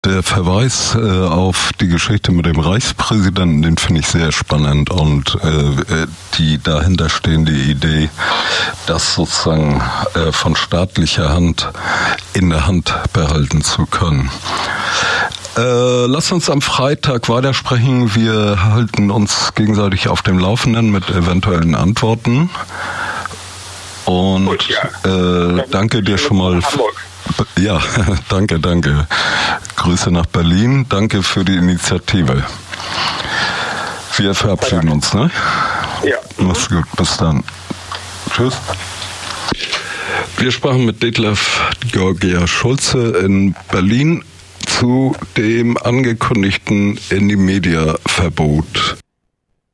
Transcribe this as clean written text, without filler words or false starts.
Der Verweis auf die Geschichte mit dem Reichspräsidenten, den finde ich sehr spannend und die dahinter stehende Idee, das sozusagen von staatlicher Hand in der Hand behalten zu können. Lass uns am Freitag weitersprechen. Wir halten uns gegenseitig auf dem Laufenden mit eventuellen Antworten. Und gut, ja. Danke dir schon mal. Ja, danke. Grüße nach Berlin. Danke für die Initiative. Wir verabschieden uns, ne? Ja. Mach's gut, bis dann. Tschüss. Wir sprachen mit Detlev Georgia Schulze in Berlin zu dem angekündigten Indie-Media-Verbot.